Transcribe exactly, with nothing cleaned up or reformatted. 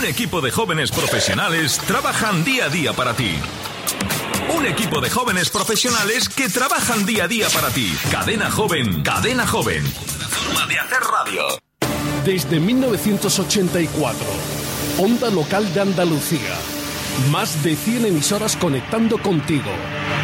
Un equipo de jóvenes profesionales trabajan día a día para ti. Un equipo de jóvenes profesionales que trabajan día a día para ti. Cadena Joven, Cadena Joven. Una forma de hacer radio. Desde mil novecientos ochenta y cuatro, Onda Local de Andalucía. Más de cien emisoras conectando contigo.